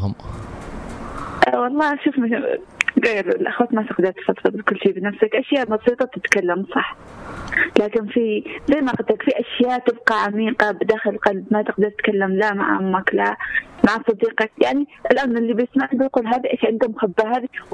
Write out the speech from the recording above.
معاهم؟ والله شوف غير الأخوات ما تقدر تفضفض كل شيء بنفسك، أشياء بسيطة تتكلم صح، لكن في زي ما قلت لك في أشياء تبقى عميقة بداخل القلب ما تقدر تتكلم لا مع أمك لا مع صديقك. يعني الآن اللي بيسمعني بيقول هذه إيش عنده مخبى هذه